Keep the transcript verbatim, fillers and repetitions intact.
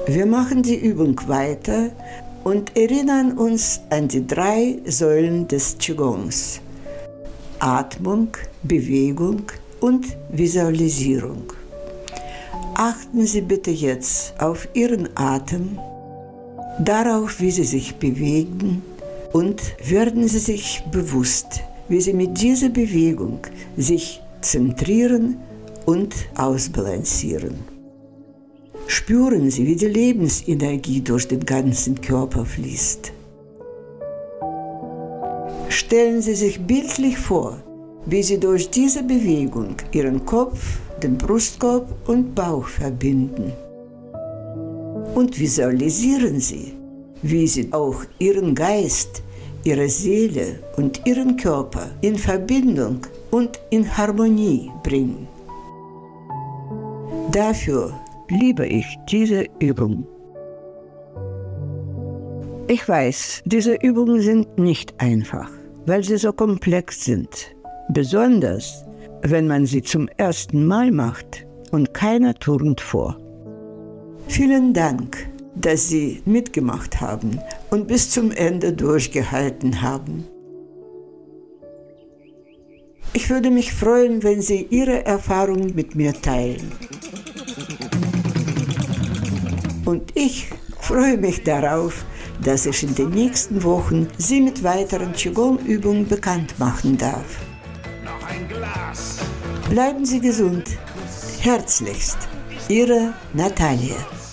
Wir machen die Übung weiter und erinnern uns an die drei Säulen des Qigongs: Atmung, Bewegung und Visualisierung. Achten Sie bitte jetzt auf Ihren Atem, darauf, wie Sie sich bewegen, und werden Sie sich bewusst, wie Sie mit dieser Bewegung sich zentrieren und ausbalancieren. Spüren Sie, wie die Lebensenergie durch den ganzen Körper fließt. Stellen Sie sich bildlich vor, wie Sie durch diese Bewegung Ihren Kopf, den Brustkorb und Bauch verbinden. Und visualisieren Sie, wie Sie auch Ihren Geist, Ihre Seele und Ihren Körper in Verbindung und in Harmonie bringen. Dafür liebe ich diese Übung. Ich weiß, diese Übungen sind nicht einfach, weil sie so komplex sind. Besonders, wenn man sie zum ersten Mal macht und keiner turnt vor. Vielen Dank, dass Sie mitgemacht haben und bis zum Ende durchgehalten haben. Ich würde mich freuen, wenn Sie Ihre Erfahrungen mit mir teilen. Und ich freue mich darauf, dass ich in den nächsten Wochen Sie mit weiteren Qigong-Übungen bekannt machen darf. Noch ein Glas. Bleiben Sie gesund. Herzlichst, Ihre Natalia.